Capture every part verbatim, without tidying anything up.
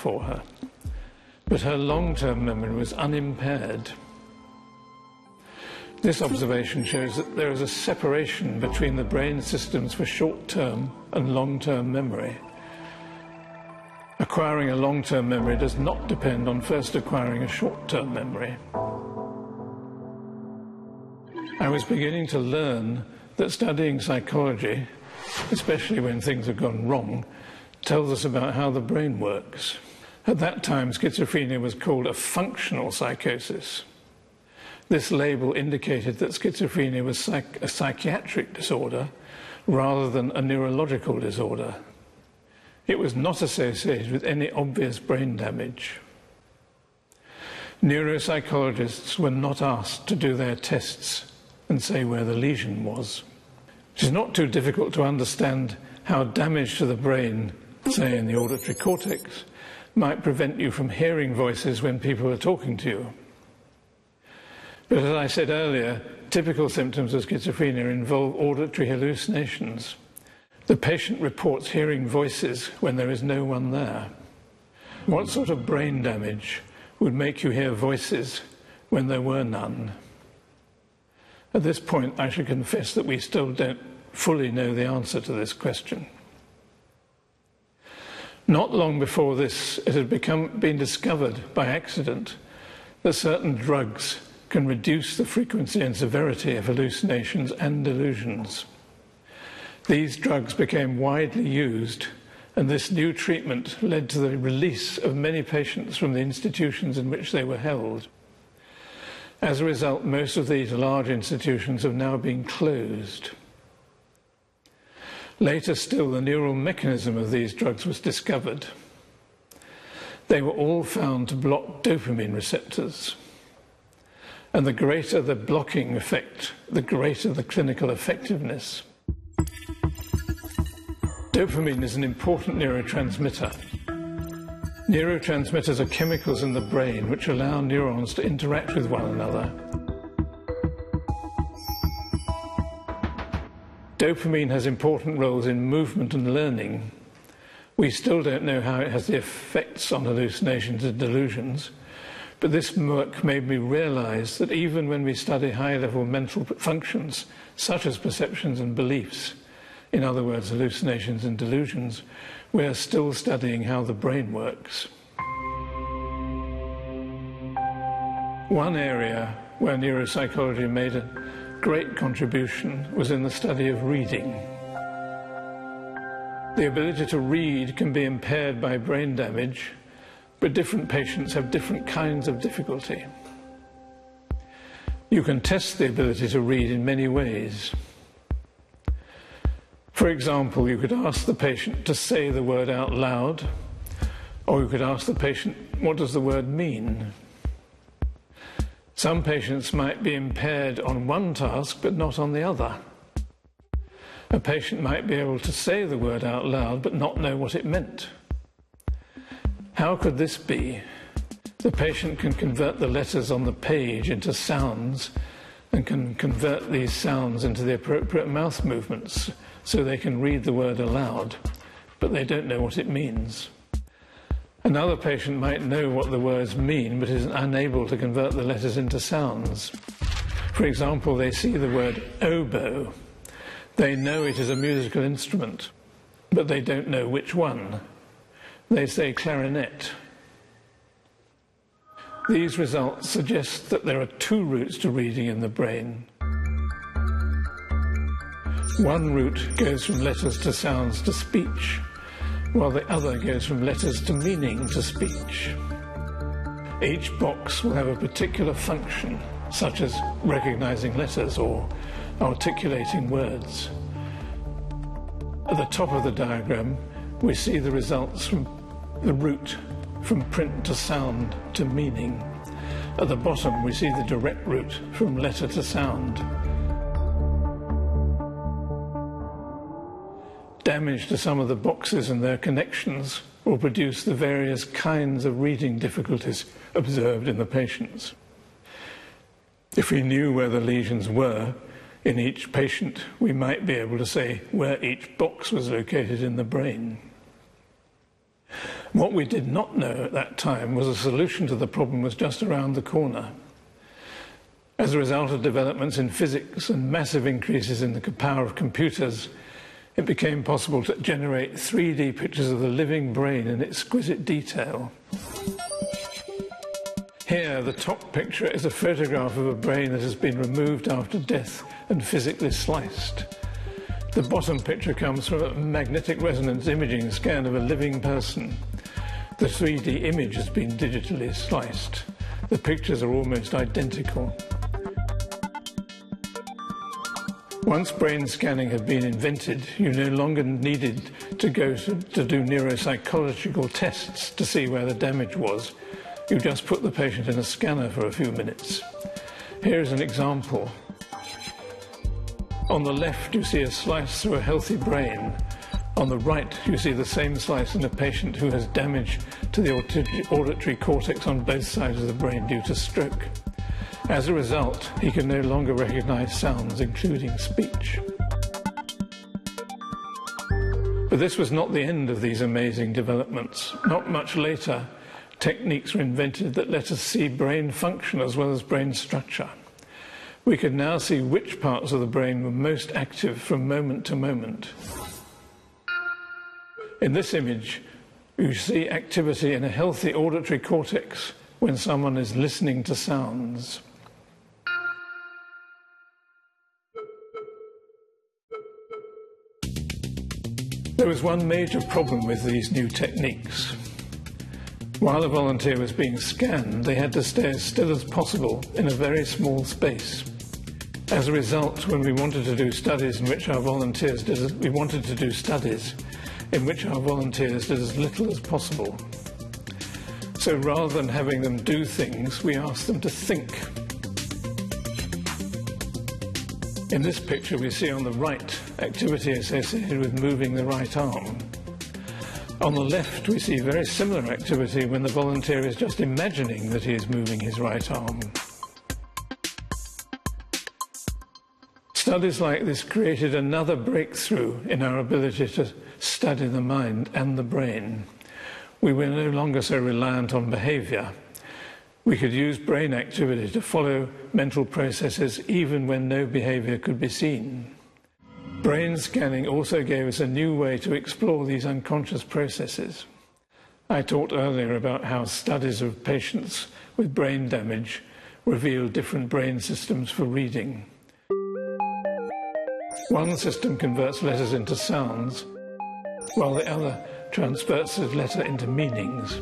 for her, but her long-term memory was unimpaired. This observation shows that there is a separation between the brain systems for short-term and long-term memory. Acquiring a long-term memory does not depend on first acquiring a short-term memory. I was beginning to learn that studying psychology, especially when things have gone wrong, tells us about how the brain works. At that time, schizophrenia was called a functional psychosis. This label indicated that schizophrenia was psych a psychiatric disorder rather than a neurological disorder. It was not associated with any obvious brain damage. Neuropsychologists were not asked to do their tests and say where the lesion was. It is not too difficult to understand how damage to the brain, say in the auditory cortex, might prevent you from hearing voices when people are talking to you. But as I said earlier, typical symptoms of schizophrenia involve auditory hallucinations. The patient reports hearing voices when there is no one there. What sort of brain damage would make you hear voices when there were none? At this point, I should confess that we still don't fully know the answer to this question. Not long before this, it had become, been discovered by accident that certain drugs can reduce the frequency and severity of hallucinations and delusions. These drugs became widely used, and this new treatment led to the release of many patients from the institutions in which they were held. As a result, most of these large institutions have now been closed. Later still, the neural mechanism of these drugs was discovered. They were all found to block dopamine receptors. And the greater the blocking effect, the greater the clinical effectiveness. Dopamine is an important neurotransmitter. Neurotransmitters are chemicals in the brain which allow neurons to interact with one another. Dopamine has important roles in movement and learning. We still don't know how it has the effects on hallucinations and delusions, but this work made me realize that even when we study high-level mental functions, such as perceptions and beliefs, in other words, hallucinations and delusions, we are still studying how the brain works. One area where neuropsychology made a great contribution was in the study of reading. The ability to read can be impaired by brain damage, but different patients have different kinds of difficulty. You can test the ability to read in many ways. For example, you could ask the patient to say the word out loud, or you could ask the patient, what does the word mean? Some patients might be impaired on one task, but not on the other. A patient might be able to say the word out loud, but not know what it meant. How could this be? The patient can convert the letters on the page into sounds and can convert these sounds into the appropriate mouth movements so they can read the word aloud, but they don't know what it means. Another patient might know what the words mean, but is unable to convert the letters into sounds. For example, they see the word oboe. They know it is a musical instrument, but they don't know which one. They say clarinet. These results suggest that there are two routes to reading in the brain. One route goes from letters to sounds to speech, while the other goes from letters to meaning to speech. Each box will have a particular function, such as recognizing letters or articulating words. At the top of the diagram, we see the results from the route from print to sound to meaning. At the bottom, we see the direct route from letter to sound. Damage to some of the boxes and their connections will produce the various kinds of reading difficulties observed in the patients. If we knew where the lesions were in each patient, we might be able to say where each box was located in the brain. What we did not know at that time was a solution to the problem was just around the corner. As a result of developments in physics and massive increases in the power of computers, it became possible to generate three D pictures of the living brain in exquisite detail. Here, the top picture is a photograph of a brain that has been removed after death and physically sliced. The bottom picture comes from a magnetic resonance imaging scan of a living person. The three D image has been digitally sliced. The pictures are almost identical. Once brain scanning had been invented, you no longer needed to go to, to do neuropsychological tests to see where the damage was. You just put the patient in a scanner for a few minutes. Here is an example. On the left, you see a slice through a healthy brain. On the right, you see the same slice in a patient who has damage to the auditory cortex on both sides of the brain due to stroke. As a result, he can no longer recognize sounds, including speech. But this was not the end of these amazing developments. Not much later, techniques were invented that let us see brain function as well as brain structure. We could now see which parts of the brain were most active from moment to moment. In this image, you see activity in a healthy auditory cortex when someone is listening to sounds. There was one major problem with these new techniques. While a volunteer was being scanned, they had to stay as still as possible in a very small space. As a result, when we wanted to do studies in which our volunteers did, we wanted to do studies in which our volunteers did as little as possible. So rather than having them do things, we asked them to think. In this picture, we see on the right activity associated with moving the right arm. On the left, we see very similar activity when the volunteer is just imagining that he is moving his right arm. Studies like this created another breakthrough in our ability to study the mind and the brain. We were no longer so reliant on behavior. We could use brain activity to follow mental processes even when no behavior could be seen. Brain scanning also gave us a new way to explore these unconscious processes. I talked earlier about how studies of patients with brain damage reveal different brain systems for reading. One system converts letters into sounds, while the other transverts the letter into meanings.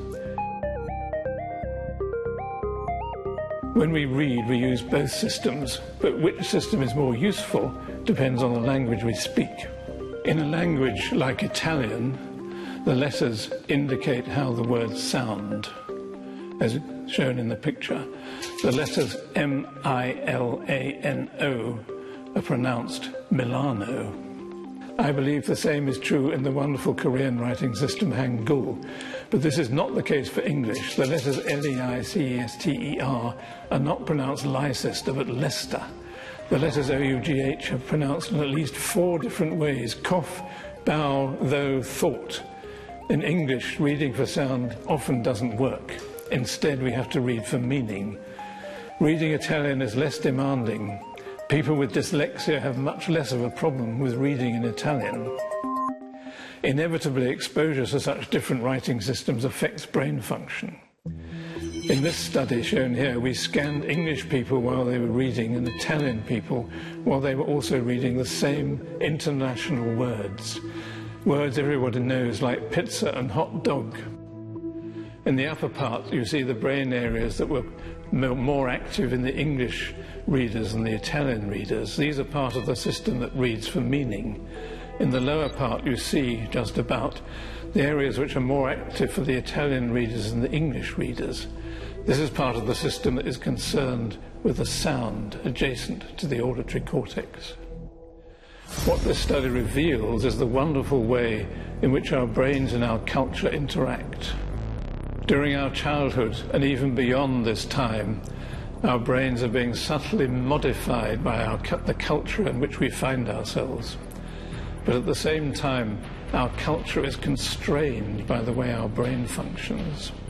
When we read, we use both systems, but which system is more useful depends on the language we speak. In a language like Italian, the letters indicate how the words sound, as shown in the picture. The letters M I L A N O are pronounced Milano. I believe the same is true in the wonderful Korean writing system Hangul, but this is not the case for English. The letters L E I C E S T E R are not pronounced Leicester, but Leicester. The letters O U G H are pronounced in at least four different ways: cough, bow, though, thought. In English, reading for sound often doesn't work. Instead, we have to read for meaning. Reading Italian is less demanding. People with dyslexia have much less of a problem with reading in Italian. Inevitably, exposure to such different writing systems affects brain function. In this study shown here, we scanned English people while they were reading and Italian people while they were also reading the same international words. Words everybody knows, like pizza and hot dog. In the upper part, you see the brain areas that were more active in the English readers than the Italian readers. These are part of the system that reads for meaning. In the lower part, you see just about the areas which are more active for the Italian readers than the English readers. This is part of the system that is concerned with the sound adjacent to the auditory cortex. What this study reveals is the wonderful way in which our brains and our culture interact. During our childhood and even beyond this time, our brains are being subtly modified by our, the culture in which we find ourselves. But at the same time, our culture is constrained by the way our brain functions.